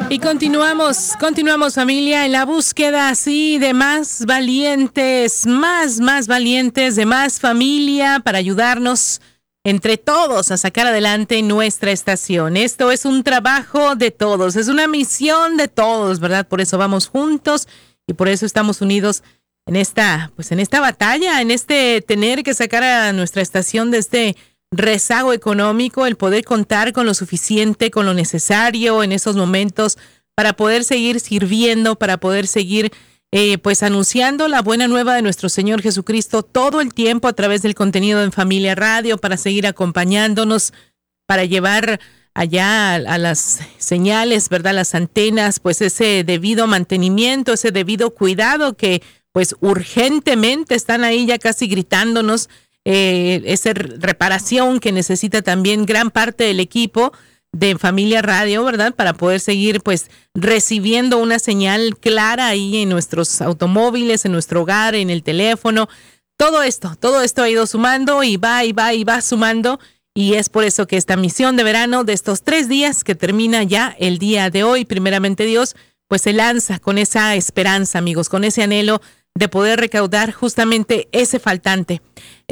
Y continuamos familia en la búsqueda así de más valientes, más valientes, de más familia para ayudarnos entre todos a sacar adelante nuestra estación. Esto es un trabajo de todos, es una misión de todos, ¿verdad? Por eso vamos juntos y por eso estamos unidos en esta batalla, en este tener que sacar a nuestra estación de este rezago económico, el poder contar con lo suficiente, con lo necesario en esos momentos para poder seguir sirviendo, para poder seguir anunciando la buena nueva de nuestro Señor Jesucristo todo el tiempo a través del contenido en Familia Radio, para seguir acompañándonos, para llevar allá a las señales, ¿verdad? Las antenas, pues ese debido mantenimiento, ese debido cuidado que pues urgentemente están ahí ya casi gritándonos, esa reparación que necesita también gran parte del equipo de Familia Radio, ¿verdad? Para poder seguir pues recibiendo una señal clara ahí en nuestros automóviles, en nuestro hogar, en el teléfono. Todo esto ha ido sumando y va sumando, y es por eso que esta misión de verano de estos 3 días que termina ya el día de hoy, primeramente Dios, pues se lanza con esa esperanza, amigos, con ese anhelo de poder recaudar justamente ese faltante de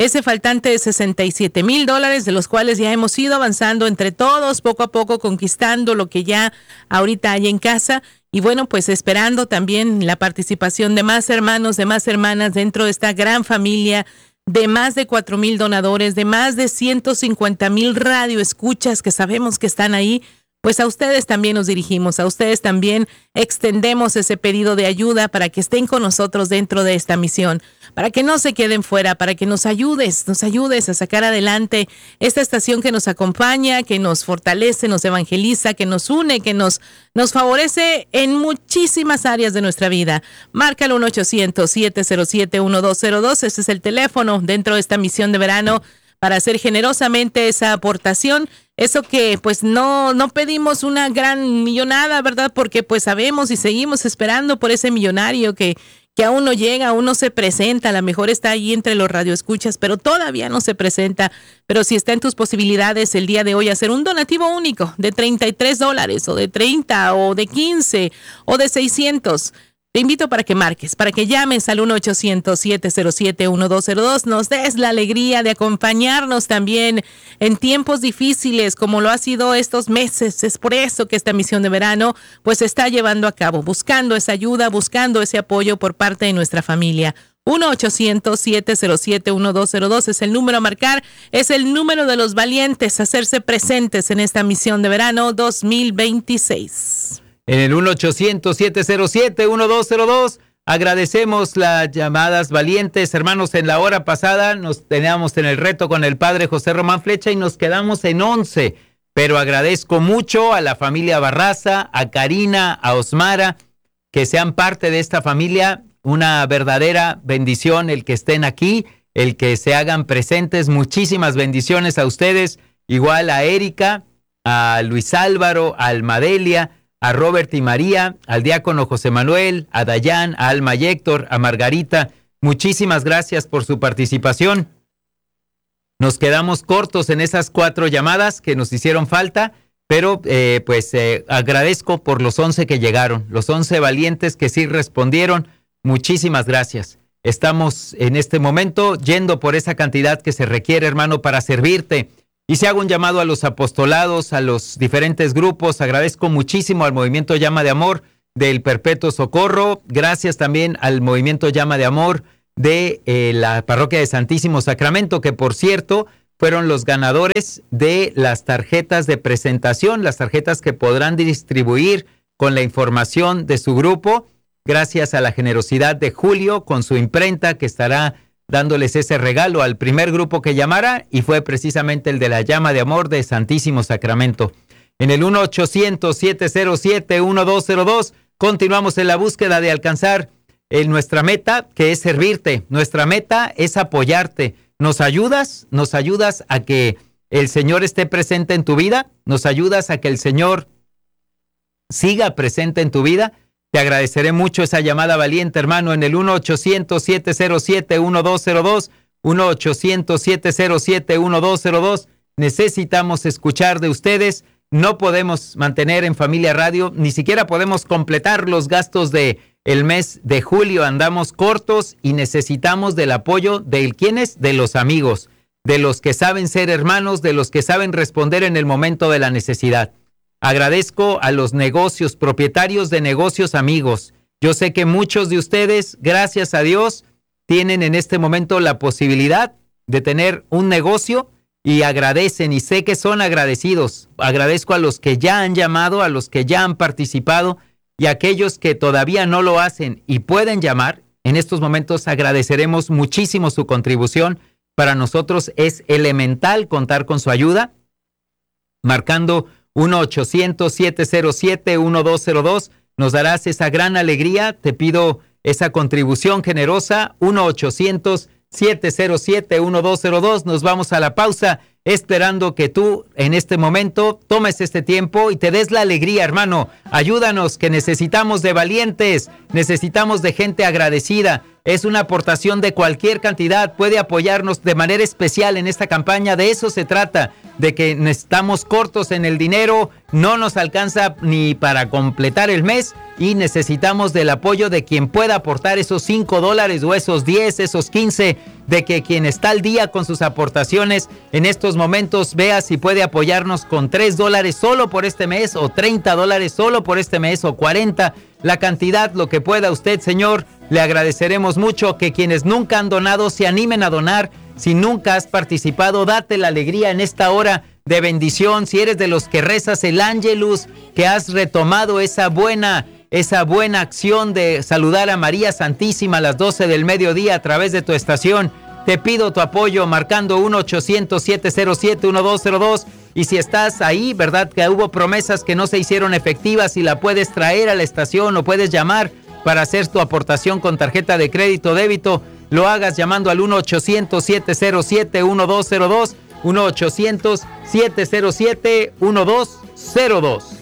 $67,000, de los cuales ya hemos ido avanzando entre todos, poco a poco conquistando lo que ya ahorita hay en casa, y bueno, pues esperando también la participación de más hermanos, de más hermanas dentro de esta gran familia de más de 4,000 donadores, de más de 150,000 radioescuchas que sabemos que están ahí. Pues a ustedes también nos dirigimos, a ustedes también extendemos ese pedido de ayuda para que estén con nosotros dentro de esta misión, para que no se queden fuera, para que nos ayudes a sacar adelante esta estación que nos acompaña, que nos fortalece, nos evangeliza, que nos une, que nos favorece en muchísimas áreas de nuestra vida. Márcalo 1-800-707-1202, ese es el teléfono dentro de esta misión de verano para hacer generosamente esa aportación. Eso que pues no pedimos una gran millonada, ¿verdad? Porque pues sabemos y seguimos esperando por ese millonario que aún no llega, aún no se presenta. A lo mejor está ahí entre los radioescuchas, pero todavía no se presenta. Pero si está en tus posibilidades el día de hoy hacer un donativo único de $33 o de 30 o de 15 o de 600, te invito para que marques, para que llames al 1-800-707-1202, nos des la alegría de acompañarnos también en tiempos difíciles como lo ha sido estos meses. Es por eso que esta misión de verano pues se está llevando a cabo, buscando esa ayuda, buscando ese apoyo por parte de nuestra familia. 1-800-707-1202 es el número a marcar, es el número de los valientes a hacerse presentes en esta misión de verano 2026. En el 1-800-707-1202, agradecemos las llamadas valientes. Hermanos, en la hora pasada nos teníamos en el reto con el padre José Román Flecha y nos quedamos en 11. Pero agradezco mucho a la familia Barraza, a Karina, a Osmara, que sean parte de esta familia. Una verdadera bendición el que estén aquí, el que se hagan presentes. Muchísimas bendiciones a ustedes. Igual a Erika, a Luis Álvaro, a Almadelia, a Robert y María, al diácono José Manuel, a Dayán, a Alma y Héctor, a Margarita. Muchísimas gracias por su participación. Nos quedamos cortos en esas 4 llamadas que nos hicieron falta, pero agradezco por los 11 que llegaron, los 11 valientes que sí respondieron. Muchísimas gracias. Estamos en este momento yendo por esa cantidad que se requiere, hermano, para servirte. Y se hago un llamado a los apostolados, a los diferentes grupos. Agradezco muchísimo al Movimiento Llama de Amor del Perpetuo Socorro. Gracias también al Movimiento Llama de Amor de la Parroquia de Santísimo Sacramento, que por cierto fueron los ganadores de las tarjetas de presentación, las tarjetas que podrán distribuir con la información de su grupo. Gracias a la generosidad de Julio con su imprenta, que estará dándoles ese regalo al primer grupo que llamara, y fue precisamente el de la Llama de Amor de Santísimo Sacramento. En el 1-800-707-1202 continuamos en la búsqueda de alcanzar nuestra meta, que es servirte. Nuestra meta es apoyarte. ¿Nos ayudas? ¿Nos ayudas a que el Señor esté presente en tu vida? ¿Nos ayudas a que el Señor siga presente en tu vida? Te agradeceré mucho esa llamada valiente, hermano, en el 1-800-707-1202, 1-800-707-1202. Necesitamos escuchar de ustedes no podemos mantener en Familia Radio, ni siquiera podemos completar los gastos de el mes de julio. Andamos cortos y necesitamos del apoyo de ¿quiénes? De los amigos, de los que saben ser hermanos, de los que saben responder en el momento de la necesidad. Agradezco a los negocios, propietarios de negocios amigos. Yo sé que muchos de ustedes, gracias a Dios, tienen en este momento la posibilidad de tener un negocio y agradecen, y sé que son agradecidos. Agradezco a los que ya han llamado, a los que ya han participado, y a aquellos que todavía no lo hacen y pueden llamar. En estos momentos agradeceremos muchísimo su contribución. Para nosotros es elemental contar con su ayuda, marcando 1-800-707-1202. Nos darás esa gran alegría. Te pido esa contribución generosa. 1-800-707-1202. Nos vamos a la pausa, esperando que tú en este momento tomes este tiempo y te des la alegría, hermano. Ayúdanos, que necesitamos de valientes, necesitamos de gente agradecida. Es una aportación de cualquier cantidad, puede apoyarnos de manera especial en esta campaña. De eso se trata, de que estamos cortos en el dinero, no nos alcanza ni para completar el mes y necesitamos del apoyo de quien pueda aportar esos $5 o esos 10, esos 15, de que quien está al día con sus aportaciones en estos momentos vea si puede apoyarnos con $3 solo por este mes, o $30 solo por este mes, o 40, la cantidad, lo que pueda usted, Señor. Le agradeceremos mucho. Que quienes nunca han donado se animen a donar. Si nunca has participado, date la alegría en esta hora de bendición. Si eres de los que rezas el Ángelus, que has retomado esa buena acción de saludar a María Santísima a las 12 del mediodía a través de tu estación, te pido tu apoyo marcando 1-800-707-1202. Y si estás ahí, ¿verdad? Que hubo promesas que no se hicieron efectivas y la puedes traer a la estación o puedes llamar para hacer tu aportación con tarjeta de crédito o débito, lo hagas llamando al 1-800-707-1202, 1-800-707-1202.